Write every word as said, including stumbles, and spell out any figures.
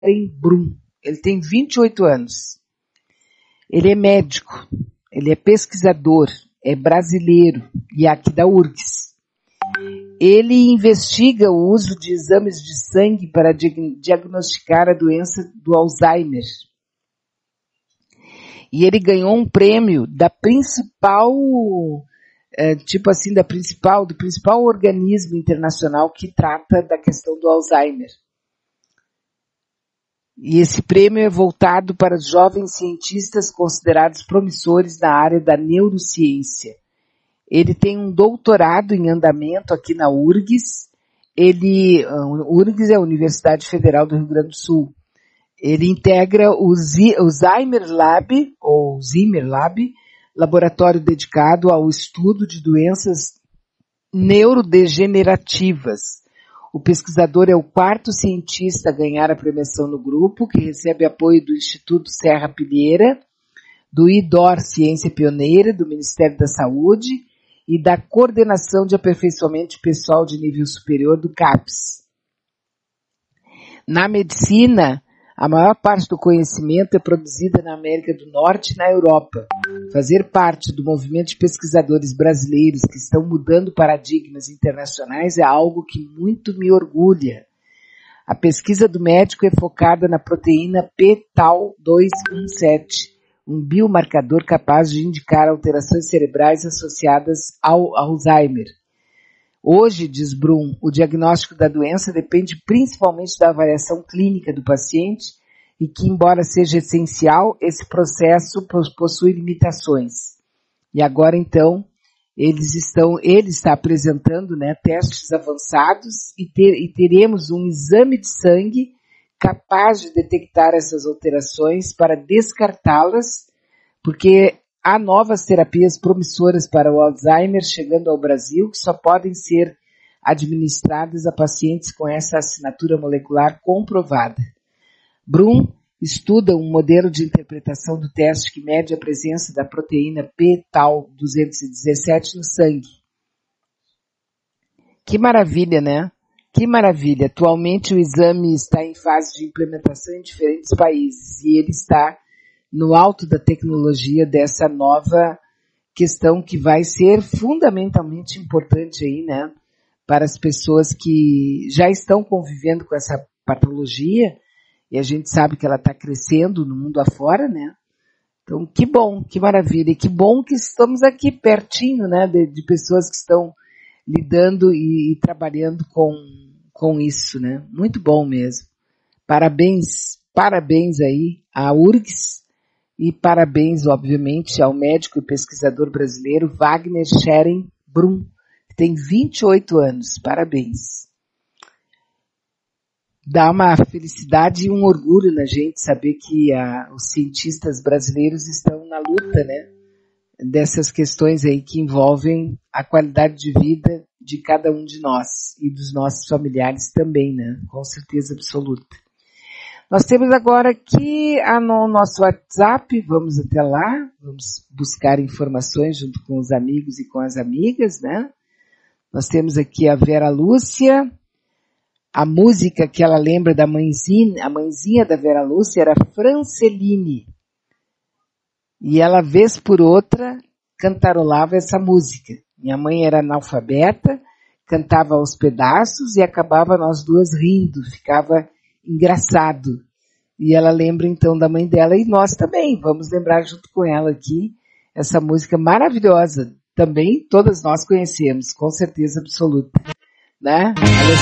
Brum. Ele tem vinte e oito anos. Ele é médico, ele é pesquisador, é brasileiro e é aqui da U R G S. Ele investiga o uso de exames de sangue para diagnosticar a doença do Alzheimer. E ele ganhou um prêmio da principal, é, tipo assim, da principal, do principal organismo internacional que trata da questão do Alzheimer. E esse prêmio é voltado para os jovens cientistas considerados promissores na área da neurociência. Ele tem um doutorado em andamento aqui na U R G S. Ele, a U R G S é a Universidade Federal do Rio Grande do Sul. Ele integra o Alzheimer Lab, ou Alzheimer Lab, laboratório dedicado ao estudo de doenças neurodegenerativas. O pesquisador é o quarto cientista a ganhar a premiação no grupo, que recebe apoio do Instituto Serra Pilheira, do I D O R Ciência Pioneira, do Ministério da Saúde e da Coordenação de Aperfeiçoamento Pessoal de Nível Superior do CAPES. Na medicina, a maior parte do conhecimento é produzida na América do Norte e na Europa. Fazer parte do movimento de pesquisadores brasileiros que estão mudando paradigmas internacionais é algo que muito me orgulha. A pesquisa do médico é focada na proteína P tal duzentos e dezessete, um biomarcador capaz de indicar alterações cerebrais associadas ao Alzheimer. Hoje, diz Brum, o diagnóstico da doença depende principalmente da avaliação clínica do paciente e que, embora seja essencial, esse processo possui limitações. E agora, então, eles estão, ele está apresentando, né, testes avançados e, ter, e teremos um exame de sangue capaz de detectar essas alterações para descartá-las, porque há novas terapias promissoras para o Alzheimer chegando ao Brasil que só podem ser administradas a pacientes com essa assinatura molecular comprovada. Brum estuda um modelo de interpretação do teste que mede a presença da proteína P tal duzentos e dezessete no sangue. Que maravilha, né? Que maravilha. Atualmente o exame está em fase de implementação em diferentes países e ele está no alto da tecnologia dessa nova questão que vai ser fundamentalmente importante aí, né, para as pessoas que já estão convivendo com essa patologia, e a gente sabe que ela está crescendo no mundo afora, né? Então, que bom, que maravilha, e que bom que estamos aqui pertinho, né, de, de pessoas que estão lidando e, e trabalhando com, com isso, né? Muito bom mesmo. Parabéns, parabéns aí à U R G S, e parabéns, obviamente, ao médico e pesquisador brasileiro Wagner Scheren Brum, que tem vinte e oito anos. Parabéns. Dá uma felicidade e um orgulho na gente saber que a, os cientistas brasileiros estão na luta, né, dessas questões aí que envolvem a qualidade de vida de cada um de nós e dos nossos familiares também, né, com certeza absoluta. Nós temos agora aqui a, no nosso WhatsApp, vamos até lá, vamos buscar informações junto com os amigos e com as amigas, né? Nós temos aqui a Vera Lúcia, a música que ela lembra da mãezinha, a mãezinha da Vera Lúcia era Franceline. E ela, vez por outra, cantarolava essa música. Minha mãe era analfabeta, cantava aos pedaços e acabava nós duas rindo, ficava engraçado. E ela lembra então da mãe dela e nós também vamos lembrar junto com ela aqui essa música maravilhosa. Também todas nós conhecemos, com certeza absoluta, né?